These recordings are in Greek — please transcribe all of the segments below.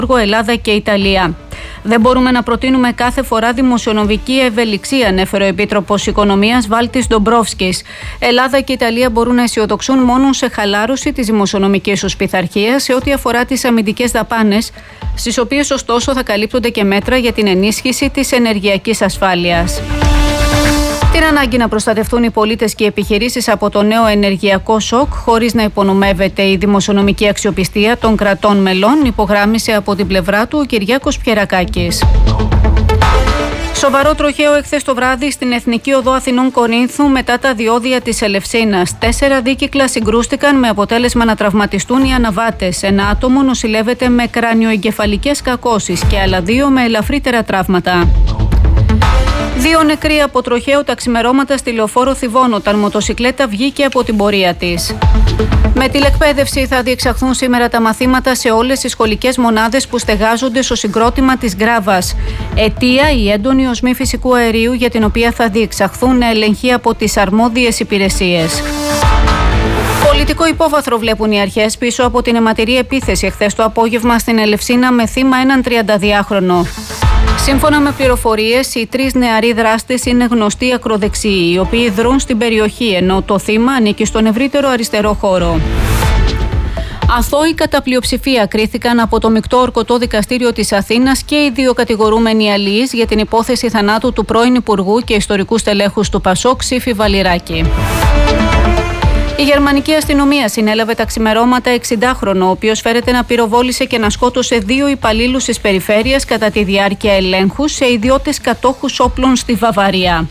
Ελλάδα και Ιταλία. Δεν μπορούμε να προτείνουμε κάθε φορά δημοσιονομική ευελιξία, ανέφερε ο Επίτροπος Οικονομίας Βάλτης Ντομπρόφσκης. Ελλάδα και Ιταλία μπορούν να αισιοδοξούν μόνο σε χαλάρωση της δημοσιονομικής τους πειθαρχίας σε ό,τι αφορά τις αμυντικές δαπάνες, στις οποίες ωστόσο θα καλύπτονται και μέτρα για την ενίσχυση της ενεργειακής ασφάλειας. Την ανάγκη να προστατευτούν οι πολίτες και οι επιχειρήσεις από το νέο ενεργειακό σοκ, χωρίς να υπονομεύεται η δημοσιονομική αξιοπιστία των κρατών μελών, υπογράμμισε από την πλευρά του ο Κυριάκος Πιερακάκης. Σοβαρό τροχαίο εχθές το βράδυ στην Εθνική Οδό Αθηνών Κορίνθου μετά τα διόδια της Ελευσίνας. 4 δίκυκλα συγκρούστηκαν με αποτέλεσμα να τραυματιστούν οι αναβάτες. Ένα άτομο νοσηλεύεται με κρανιοεγκεφαλικές κακώσεις και άλλα 2 με ελαφρύτερα τραύματα. 2 νεκροί από τροχαίο τα ξημερώματα στη λεωφόρο Θηβών όταν μοτοσικλέτα βγήκε από την πορεία της. Με τηλεκπαίδευση θα διεξαχθούν σήμερα τα μαθήματα σε όλες τις σχολικές μονάδες που στεγάζονται στο συγκρότημα της Γκράβας. Αιτία η έντονη οσμή φυσικού αερίου για την οποία θα διεξαχθούν έλεγχοι από τις αρμόδιες υπηρεσίες. Πολιτικό υπόβαθρο βλέπουν οι αρχές πίσω από την αιματηρή επίθεση εχθές το απόγευμα στην Ελευσίνα με θύμα έναν 32χρονο. Σύμφωνα με πληροφορίες, οι 3 νεαροί δράστες είναι γνωστοί ακροδεξιοί, οι οποίοι δρούν στην περιοχή, ενώ το θύμα ανήκει στον ευρύτερο αριστερό χώρο. Αθώοι κατά πλειοψηφία κρίθηκαν από το Μεικτό Ορκωτό Δικαστήριο της Αθήνας και οι 2 κατηγορούμενοι αλληλείς για την υπόθεση θανάτου του πρώην Υπουργού και ιστορικού στελέχους του ΠΑΣΟΚ Ψήφη Βαλιράκη. Η γερμανική αστυνομία συνέλαβε τα ξημερώματα 60χρονο, ο οποίος φέρεται να πυροβόλησε και να σκότωσε 2 υπαλλήλους της περιφέρειας κατά τη διάρκεια ελέγχου σε ιδιώτες κατόχους όπλων στη Βαβαρία.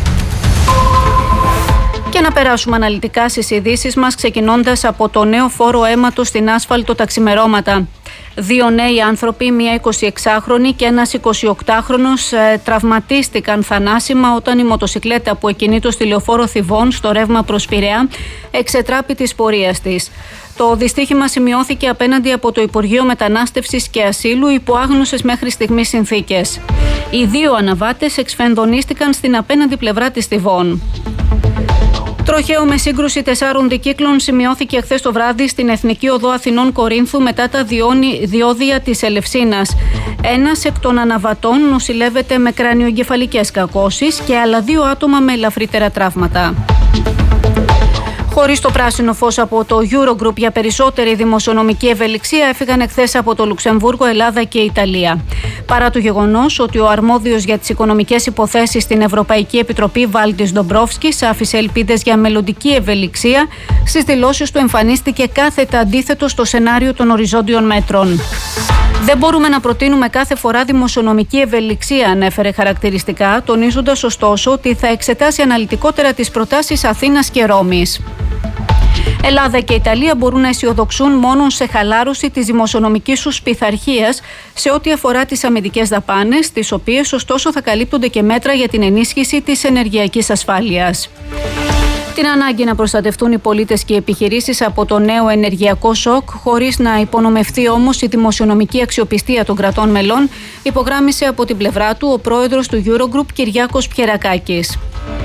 Και να περάσουμε αναλυτικά στις ειδήσεις μας, ξεκινώντας από το νέο φόρο αίματος στην άσφαλτο τα ξημερώματα. 2 νέοι άνθρωποι, μία 26χρονη και ένας 28χρονος, τραυματίστηκαν θανάσιμα όταν η μοτοσικλέτα που εκκινήτω στη λεωφόρο Θηβών στο ρεύμα προς Πειραιά εξετράπη της πορείας της. Το δυστύχημα σημειώθηκε απέναντι από το Υπουργείο Μετανάστευσης και Ασύλου υπό άγνωσες μέχρι στιγμής συνθήκες. Οι 2 αναβάτες εξφενδονίστηκαν στην απέναντι πλευρά της Θηβών. Τροχαίο με σύγκρουση 4 δικύκλων σημειώθηκε χθες το βράδυ στην Εθνική Οδό Αθηνών Κορίνθου μετά τα διόδια της Ελευσίνας. Ένας εκ των αναβατών νοσηλεύεται με κρανιοεγκεφαλικές κακώσεις και άλλα 2 άτομα με ελαφρύτερα τραύματα. Χωρίς το πράσινο φως από το Eurogroup για περισσότερη δημοσιονομική ευελιξία έφυγαν εχθές από το Λουξεμβούργο, Ελλάδα και Ιταλία. Παρά το γεγονός ότι ο αρμόδιος για τις οικονομικές υποθέσεις στην Ευρωπαϊκή Επιτροπή Βάλτης Ντομπρόφσκης άφησε ελπίδες για μελλοντική ευελιξία, στις δηλώσεις του εμφανίστηκε κάθετα αντίθετο στο σενάριο των οριζόντιων μέτρων. Δεν μπορούμε να προτείνουμε κάθε φορά δημοσιονομική ευελιξία, ανέφερε χαρακτηριστικά, τονίζοντας ωστόσο ότι θα εξετάσει αναλυτικότερα τις προτάσεις Αθήνας και Ρώμης. Ελλάδα και Ιταλία μπορούν να αισιοδοξούν μόνο σε χαλάρωση της δημοσιονομικής τους πειθαρχίας σε ό,τι αφορά τις αμυντικές δαπάνες, τις οποίες ωστόσο θα καλύπτονται και μέτρα για την ενίσχυση της ενεργειακής ασφάλειας. Την ανάγκη να προστατευτούν οι πολίτες και οι επιχειρήσεις από το νέο ενεργειακό σοκ, χωρίς να υπονομευθεί όμως η δημοσιονομική αξιοπιστία των κρατών μελών, υπογράμμισε από την πλευρά του ο πρόεδρος του Eurogroup Κυριάκος Πιερακάκης.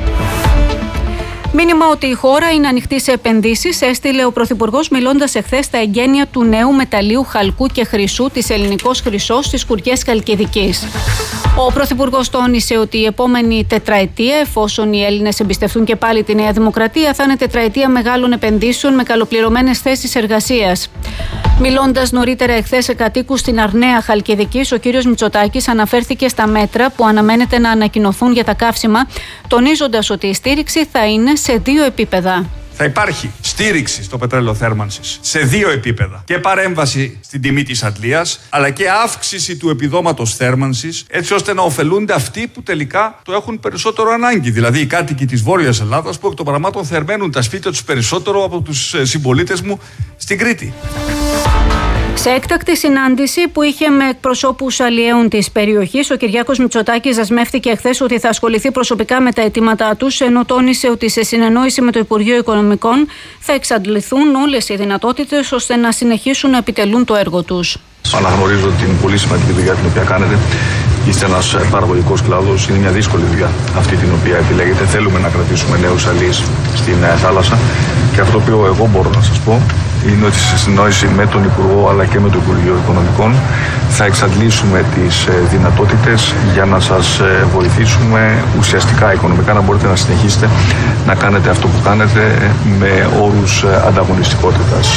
Μήνυμα ότι η χώρα είναι ανοιχτή σε επενδύσεις έστειλε ο Πρωθυπουργός μιλώντας εχθές στα εγγένεια του νέου μεταλλίου χαλκού και χρυσού της Ελληνικός Χρυσός στις Κουριές Χαλκιδικής. Ο Πρωθυπουργός τόνισε ότι η επόμενη τετραετία, εφόσον οι Έλληνες εμπιστευτούν και πάλι τη Νέα Δημοκρατία, θα είναι τετραετία μεγάλων επενδύσεων με καλοπληρωμένες θέσεις εργασίας. Μιλώντας νωρίτερα εχθές σε κατοίκους στην Αρναία Χαλκιδικής, ο κύριος Μητσοτάκης αναφέρθηκε στα μέτρα που αναμένεται να ανακοινωθούν για τα καύσιμα, τονίζοντας ότι η στήριξη θα είναι σε 2 επίπεδα. Θα υπάρχει στήριξη στο πετρέλαιο θέρμανσης σε 2 επίπεδα. Και παρέμβαση στην τιμή της αντλίας, αλλά και αύξηση του επιδόματος θέρμανσης, έτσι ώστε να ωφελούνται αυτοί που τελικά το έχουν περισσότερο ανάγκη. Δηλαδή οι κάτοικοι της Βόρειας Ελλάδας που εκ των πραγμάτων θερμαίνουν τα σπίτια τους περισσότερο από τους συμπολίτες μου στην Κρήτη. Σε έκτακτη συνάντηση που είχε με εκπροσώπους αλλιέων της περιοχής, ο Κυριάκος Μητσοτάκης δεσμεύτηκε εχθές ότι θα ασχοληθεί προσωπικά με τα αιτήματά τους, ενώ τόνισε ότι σε συνεννόηση με το Υπουργείο Οικονομικών θα εξαντληθούν όλες οι δυνατότητες ώστε να συνεχίσουν να επιτελούν το έργο τους. Αναγνωρίζω την πολύ σημαντική δουλειά την οποία κάνετε. Είστε ένας παραγωγικός κλάδος. Είναι μια δύσκολη δουλειά αυτή την οποία επιλέγετε. Θέλουμε να κρατήσουμε νέους αλλιείς στην θάλασσα. Και αυτό το οποίο εγώ μπορώ να σας πω είναι ότι σε συνεννόηση με τον Υπουργό αλλά και με το Υπουργείο Οικονομικών θα εξαντλήσουμε τις δυνατότητες για να σας βοηθήσουμε ουσιαστικά οικονομικά να μπορείτε να συνεχίσετε να κάνετε αυτό που κάνετε με όρους ανταγωνιστικότητας.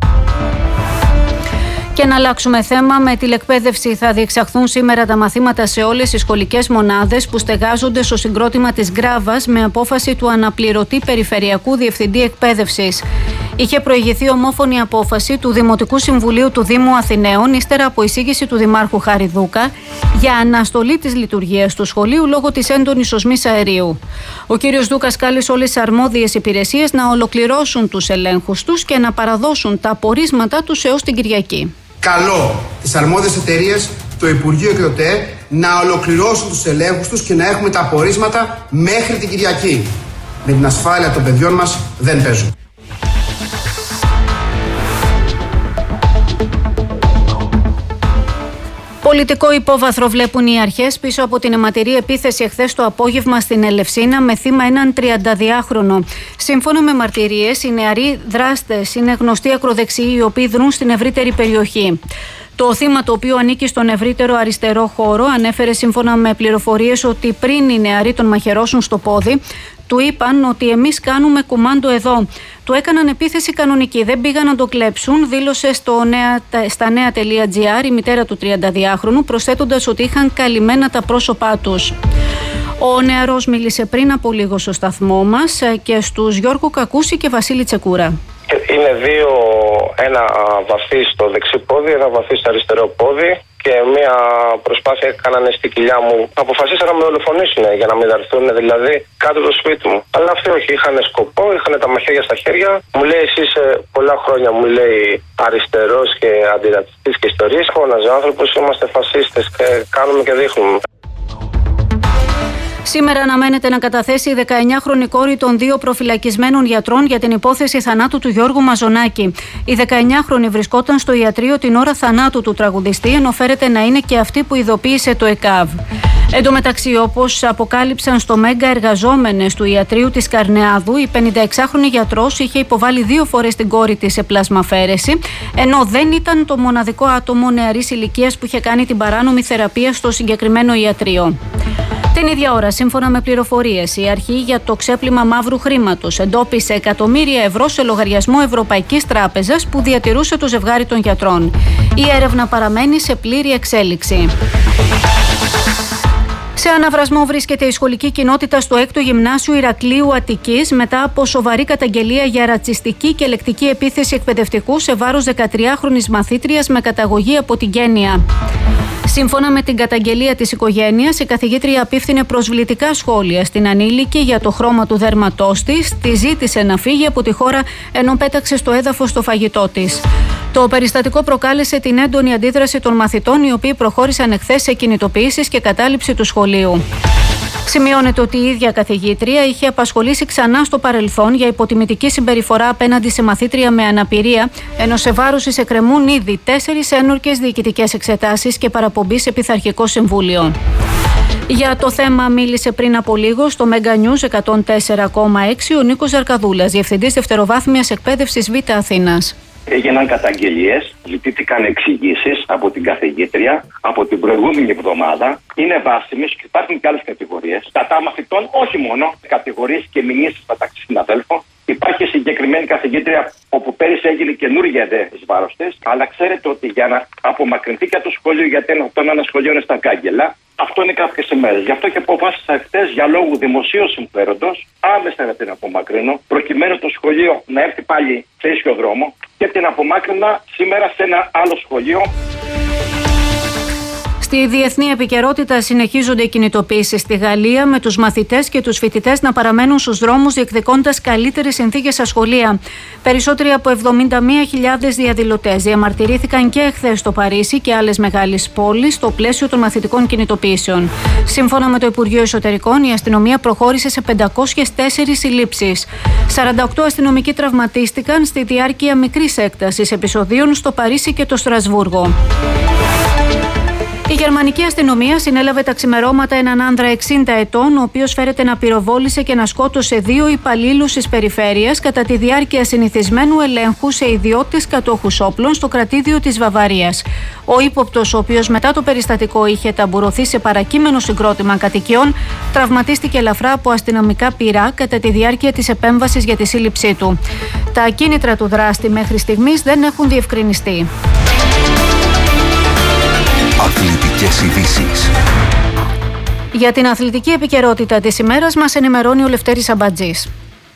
Και να αλλάξουμε θέμα, με τηλεκπαίδευση θα διεξαχθούν σήμερα τα μαθήματα σε όλες τις σχολικές μονάδες που στεγάζονται στο συγκρότημα της Γκράβας με απόφαση του αναπληρωτή Περιφερειακού Διευθυντή Εκπαίδευσης. Είχε προηγηθεί ομόφωνη απόφαση του Δημοτικού Συμβουλίου του Δήμου Αθηναίων ύστερα από εισήγηση του Δημάρχου Χαριδούκα για αναστολή της λειτουργίας του σχολείου λόγω της έντονης οσμής αερίου. Ο κ. Δούκας κάλεσε όλες τις αρμόδιες υπηρεσίες να ολοκληρώσουν τους ελέγχους τους και να παραδώσουν τα απορίσματά τους έως την Κυριακή. Καλώ τις αρμόδιες εταιρείες, το Υπουργείο και το ΤΕ να ολοκληρώσουν τους ελέγχους τους και να έχουμε τα απορίσματα μέχρι την Κυριακή. Με την ασφάλεια των παιδιών μας δεν παίζουν. Πολιτικό υπόβαθρο βλέπουν οι αρχές πίσω από την αιματηρή επίθεση εχθές το απόγευμα στην Ελευσίνα με θύμα έναν 32χρονο. Σύμφωνα με μαρτυρίες, οι νεαροί δράστες είναι γνωστοί ακροδεξιοί οι οποίοι δρούν στην ευρύτερη περιοχή. Το θύμα, το οποίο ανήκει στον ευρύτερο αριστερό χώρο, ανέφερε σύμφωνα με πληροφορίες ότι πριν οι νεαροί τον μαχαιρώσουν στο πόδι, του είπαν ότι εμείς κάνουμε κουμάντο εδώ. Του έκαναν επίθεση κανονική, δεν πήγαν να το κλέψουν, δήλωσε στα νέα.gr η μητέρα του 32χρονου, προσθέτοντας ότι είχαν καλυμμένα τα πρόσωπά τους. Ο νεαρός μίλησε πριν από λίγο στο σταθμό μας και στους Γιώργο Κακούση και Βασίλη Τσεκούρα. Είναι δύο, ένα βαθύ στο δεξί πόδι, ένα βαθύ στο αριστερό πόδι και μια προσπάθεια έκαναν στη κοιλιά μου. Αποφασίσαν να με δολοφονήσουν για να μην έρθουν, δηλαδή κάτω από το σπίτι μου. Αλλά αυτοί όχι, είχαν σκοπό, είχαν τα μαχαίρια στα χέρια. Μου λέει, εσύ είσαι πολλά χρόνια, μου λέει, αριστερός και αντιρατσιστής και ιστορίες. Φώναζε άνθρωπος, είμαστε φασίστες και κάνουμε και δείχνουμε. Σήμερα αναμένεται να καταθέσει η 19χρονη κόρη των δύο προφυλακισμένων γιατρών για την υπόθεση θανάτου του Γιώργου Μαζονάκη. Η 19χρονη βρισκόταν στο ιατρείο την ώρα θανάτου του τραγουδιστή, ενώ φέρεται να είναι και αυτή που ειδοποίησε το ΕΚΑΒ. Εν τω μεταξύ, όπως αποκάλυψαν στο Μέγκα εργαζόμενες του ιατρείου της Καρνεάδου, η 56χρονη γιατρός είχε υποβάλει 2 φορές την κόρη της σε πλασμαφαίρεση, ενώ δεν ήταν το μοναδικό άτομο νεαρής ηλικίας που είχε κάνει την παράνομη θεραπεία στο συγκεκριμένο ιατρείο. Την ίδια ώρα, σύμφωνα με πληροφορίες, η αρχή για το ξέπλυμα μαύρου χρήματος εντόπισε εκατομμύρια ευρώ σε λογαριασμό Ευρωπαϊκής Τράπεζας που διατηρούσε το ζευγάρι των γιατρών. Η έρευνα παραμένει σε πλήρη εξέλιξη. Σε αναβρασμό βρίσκεται η σχολική κοινότητα στο 6ο Γυμνάσιο Ηρακλείου Αττικής μετά από σοβαρή καταγγελία για ρατσιστική και λεκτική επίθεση εκπαιδευτικού σε βάρος 13χρονης μαθήτριας με καταγωγή από την Κένια. Σύμφωνα με την καταγγελία της οικογένειας, η καθηγήτρια απίφθινε προσβλητικά σχόλια στην ανήλικη για το χρώμα του δέρματός της, τη ζήτησε να φύγει από τη χώρα ενώ πέταξε στο έδαφος το φαγητό της. Το περιστατικό προκάλεσε την έντονη αντίδραση των μαθητών, οι οποίοι προχώρησαν εχθές σε κινητοποιήσεις και κατάληψη του σχολείου. Σημειώνεται ότι η ίδια καθηγήτρια είχε απασχολήσει ξανά στο παρελθόν για υποτιμητική συμπεριφορά απέναντι σε μαθήτρια με αναπηρία, ενώ σε βάρος της εκκρεμούν ήδη 4 ένορκες διοικητικές εξετάσεις και παραπομπή σε πειθαρχικό συμβούλιο. Για το θέμα μίλησε πριν από λίγο στο Mega News 104,6 ο Νίκος Ζαρκαδούλας, Διευθυντής Δευτεροβάθμιας Εκπαίδευσης Β' Αθήνας. Έγιναν καταγγελίες, ζητήθηκαν εξηγήσεις από την καθηγήτρια από την προηγούμενη εβδομάδα. Είναι βάσιμες και υπάρχουν και άλλες κατηγορίες. Κατά μαθητών, όχι μόνο, κατηγορίες και μηνύσεις μεταξύ συναδέλφων. Υπάρχει συγκεκριμένη καθηγήτρια όπου πέρυσι έγινε καινούργια εις βάρος της. Αλλά ξέρετε ότι για να απομακρυνθεί και από το σχολείο, γιατί ένα σχολείο είναι στα κάγκελα, αυτό είναι κάποιες ημέρες. Γι' αυτό και αποφάσισα χτες για λόγου δημοσίου συμφέροντος άμεσα να την απομακρύνω, προκειμένου το σχολείο να έρθει πάλι σε ίσιο δρόμο και την απομάκρυνα σήμερα σε ένα άλλο σχολείο. Στη διεθνή επικαιρότητα συνεχίζονται οι κινητοποιήσεις στη Γαλλία με τους μαθητές και τους φοιτητές να παραμένουν στους δρόμους διεκδικώντας καλύτερες συνθήκες στα σχολεία. Περισσότεροι από 71.000 διαδηλωτές διαμαρτυρήθηκαν και εχθές στο Παρίσι και άλλες μεγάλες πόλεις στο πλαίσιο των μαθητικών κινητοποιήσεων. Σύμφωνα με το Υπουργείο Εσωτερικών, η αστυνομία προχώρησε σε 504 συλλήψεις. 48 αστυνομικοί τραυματίστηκαν στη διάρκεια μικρής έκτασης επεισοδίων στο Παρίσι και το Στρασβούργο. Η Η γερμανική αστυνομία συνέλαβε τα ξημερώματα έναν άνδρα 60 ετών, ο οποίος φέρεται να πυροβόλησε και να σκότωσε 2 υπαλλήλους της περιφέρειας κατά τη διάρκεια συνηθισμένου ελέγχου σε ιδιώτες κατόχους όπλων στο κρατήδιο της Βαβαρίας. Ο ύποπτος, ο οποίος μετά το περιστατικό είχε ταμπουρωθεί σε παρακείμενο συγκρότημα κατοικιών, τραυματίστηκε ελαφρά από αστυνομικά πυρά κατά τη διάρκεια της επέμβασης για τη σύλληψή του. Τα κίνητρα του δράστη μέχρι στιγμής δεν έχουν διευκρινιστεί. Αθλητικές ειδήσεις. Για την αθλητική επικαιρότητα της ημέρας μας ενημερώνει ο Λευτέρης Αμπατζής.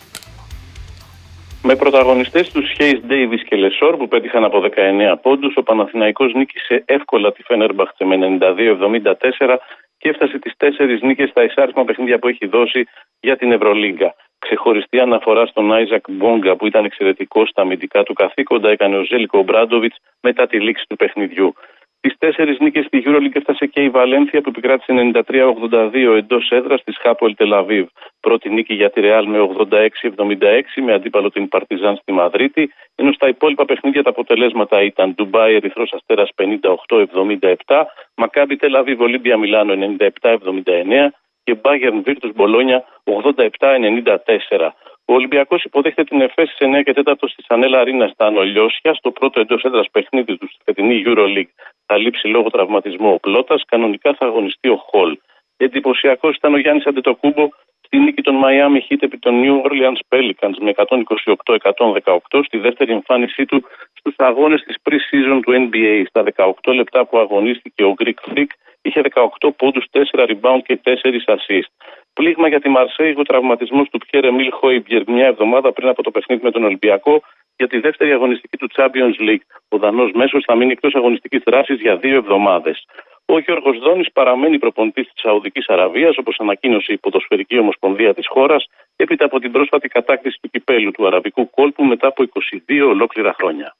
Με πρωταγωνιστές τους Χέις Ντέιβις και Λεσόρ που πέτυχαν από 19 πόντους, ο Παναθηναϊκός νίκησε εύκολα τη Φενέρμπαχτσε με 92-74 και έφτασε τις 4 νίκες στα εισάριθμα παιχνίδια που έχει δώσει για την Ευρωλίγκα. Ξεχωριστή αναφορά στον Άιζακ Μπόγκα που ήταν εξαιρετικός στα αμυντικά του καθήκοντα έκανε ο Ζέλικο Ομπράντοβιτς μετά τη λήξη του παιχνιδιού. Τις 4 νίκες στη EuroLeague έφτασε και η Βαλένθια που επικράτησε 93-82 εντός έδρας της Χάπολ Τελαβίβ. Πρώτη νίκη για τη Ρεάλ με 86-76 με αντίπαλο την Παρτιζάν στη Μαδρίτη, ενώ στα υπόλοιπα παιχνίδια τα αποτελέσματα ήταν Ντουμπάι Ερυθρός Αστέρας 58-77, Μακάμπι Τελαβίβ Ολύμπια Μιλάνο 97-79 και Μπάγερν Βίρτους Μπολόνια 87-94. Ο Ολυμπιακός υποδέχεται την ΕΦΕΣ σε 9 και 4 στη Σανέλα Αρίνα στα Ανολιώσια, στο πρώτο εντός έδρας παιχνίδι του στη φετινή EuroLeague. Θα λείψει λόγω τραυματισμού ο Πλώτας, κανονικά θα αγωνιστεί ο Χολ. Εντυπωσιακός ήταν ο Γιάννης Αντετοκούμπο στη νίκη των Miami Heat επί των New Orleans Pelicans με 128-118 στη δεύτερη εμφάνισή του στους αγώνες της pre-season του NBA. Στα 18 λεπτά που αγωνίστηκε ο Greek Freak είχε 18 πόντους, 4 rebound και 4 assist. Πλήγμα για τη Μαρσέη ο τραυματισμός του Πιέρ Εμίλ Χόιμπιερ μια εβδομάδα πριν από το παιχνίδι με τον Ολυμπιακό για τη δεύτερη αγωνιστική του Champions League. Ο Δανός μέσος θα μείνει εκτός αγωνιστικής δράσης για 2 εβδομάδες. Ο Γιώργος Δόνης παραμένει προπονητής της Σαουδικής Αραβίας, όπως ανακοίνωσε η Ποδοσφαιρική Ομοσπονδία της χώρας, έπειτα από την πρόσφατη κατάκτηση του κυπέλου του Αραβικού κόλπου μετά από 22 ολόκληρα χρόνια.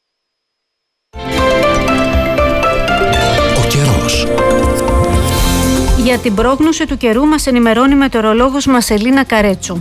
Ο καιρός. Για την πρόγνωση του καιρού μας ενημερώνει η μετεωρολόγος μας Ελίνα Καρέτσου.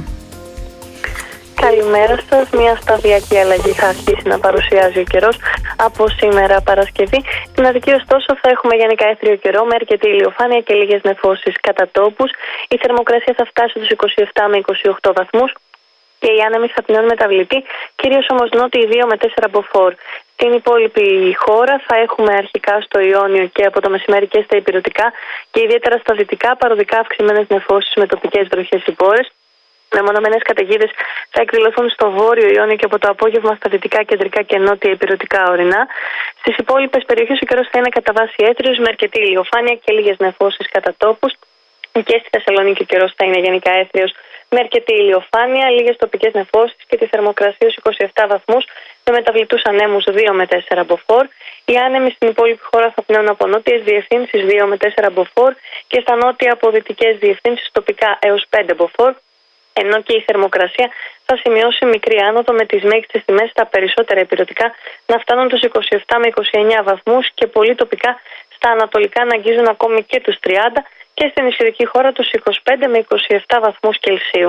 Καλημέρα σας. Μια σταδιακή αλλαγή θα αρχίσει να παρουσιάζει ο καιρός από σήμερα Παρασκευή. Στην Αττική, ωστόσο, θα έχουμε γενικά έθριο καιρό με αρκετή ηλιοφάνεια και λίγες νεφώσεις κατά τόπους. Η θερμοκρασία θα φτάσει στους 27 με 28 βαθμούς και οι άνεμοι θα πνέουν μεταβλητή, κυρίως όμως νότιοι 2 με 4 μποφόρ. Στην υπόλοιπη χώρα θα έχουμε αρχικά στο Ιόνιο και από το μεσημέρι και στα ηπειρωτικά και ιδιαίτερα στα δυτικά παροδικά αυξημένες νεφώσεις με τοπικές βροχές υπόρες. Μεμονωμένες καταιγίδες θα εκδηλωθούν στο βόρειο Ιόνιο και από το απόγευμα στα δυτικά, κεντρικά και νότια ηπειρωτικά ορεινά. Στις υπόλοιπες περιοχές ο καιρός θα είναι κατά βάση έθριος με αρκετή ηλιοφάνεια και λίγες νεφώσεις κατά τόπους. Και στη Θεσσαλονίκη ο καιρός θα είναι γενικά έθριος με αρκετή ηλιοφάνεια, λίγες τοπικές νεφώσεις και τη θερμοκρασία στους 27 βαθμούς με μεταβλητούς ανέμους 2 με 4 μποφόρ. Οι άνεμοι στην υπόλοιπη χώρα θα πνέουν από νότιες διευθύνσεις 2 με 4 μποφόρ και στα νότια από δυτικές διευθύνσεις τοπικά έως 5 μποφόρ. Ενώ και η θερμοκρασία θα σημειώσει μικρή άνοδο με τις μέγιστες τιμές στα περισσότερα ηπειρωτικά να φτάνουν τους 27 με 29 βαθμούς και πολύ τοπικά στα ανατολικά να αγγίζουν ακόμη και τους 30 και στην νησιωτική χώρα τους 25 με 27 βαθμούς Κελσίου.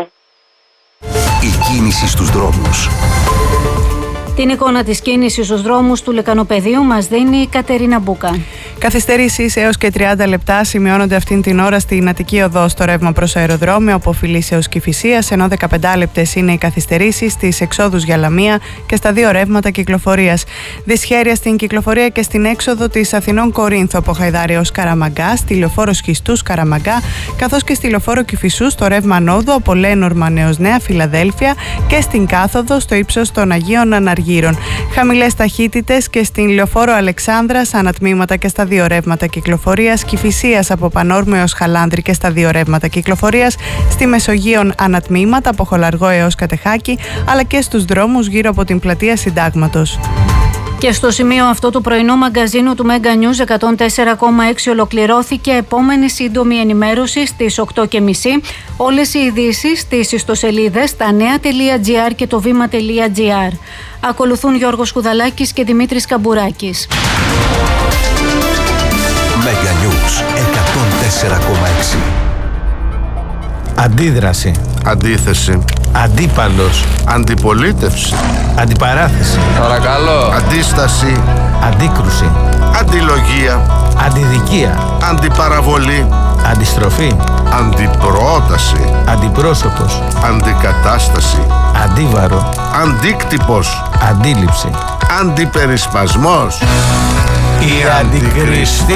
Η κίνηση στους δρόμους. Την εικόνα της κίνησης στους δρόμους του Λεκανοπεδίου μας δίνει η Κατερίνα Μπούκα. Καθυστερήσεις έως και 30 λεπτά σημειώνονται αυτήν την ώρα στην Αττική Οδό στο ρεύμα προς αεροδρόμιο από Φιλής έως Κηφισίας, ενώ 15 λεπτές είναι οι καθυστερήσεις στις εξόδους για Λαμία και στα 2 ρεύματα κυκλοφορίας. Δυσχέρεια στην κυκλοφορία και στην έξοδο της Αθηνών Κορίνθου από Χαϊδάρη ως Καραμαγκά, στη λεωφόρο Σχιστούς Καραμαγκά, καθώς και στη λεωφόρο Κηφισού στο ρεύμα Νόδου από Λένορμα έως Νέα Φιλαδέλφια και στην κάθοδο στο ύψος των Αγίων Αναργύρων. Χαμηλές ταχύτητες και στην λεωφόρο Αλεξάνδρας ανατμήματα και στα 2 ρεύματα κυκλοφορίας, Κηφισίας από Πανόρμιο έως Χαλάνδρη και στα 2 ρεύματα κυκλοφορίας, στη Μεσογείων ανατμήματα από Χολαργό έως Κατεχάκη, αλλά και στους δρόμους γύρω από την πλατεία Συντάγματος. Και στο σημείο αυτό του πρωινού μαγκαζίνου του Mega News 104,6 ολοκληρώθηκε επόμενη σύντομη ενημέρωση στις 8.30. Όλες οι ειδήσεις στις ιστοσελίδες stanea.gr και το vima.gr. Ακολουθούν Γιώργος Κουδαλάκης και Δημήτρης Καμπουράκης. Mega News 104,6. Αντίδραση. Αντίθεση. Αντίπαλος. Αντιπολίτευση. Αντιπαράθεση. Παρακαλώ. Αντίσταση. Αντίκρουση. Αντιλογία. Αντιδικία. Αντιπαραβολή. Αντιστροφή. Αντιπρόταση. Αντιπρόσωπος. Αντικατάσταση. Αντίβαρο. Αντίκτυπος. Αντίληψη. Αντιπερισπασμός. Η αντικριστή.